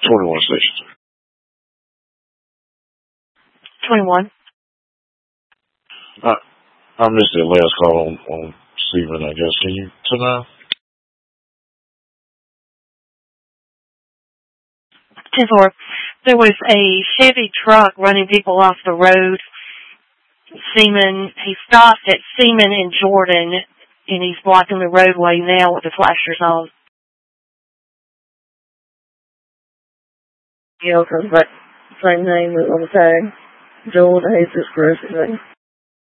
21 Station 21. I missed that last call on Stephen, I guess. Can you turn on? 10-4. There was a Chevy truck running people off the road. He stopped at Seaman and Jordan, and he's blocking the roadway now with the flashers on. Yeah, because that same name was on the tag. Joel DeJesus Gross.